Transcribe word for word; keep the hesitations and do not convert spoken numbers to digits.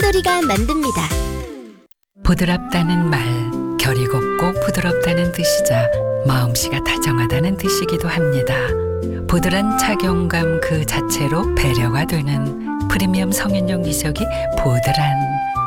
꿈돌이가 만듭니다. 부드럽다는 말, 결이 곱고 부드럽다는 뜻이자 마음씨가 다정하다는 뜻이기도 합니다. 부드러운 착용감 그 자체로 배려가 되는 프리미엄 성인용 기저귀 보드란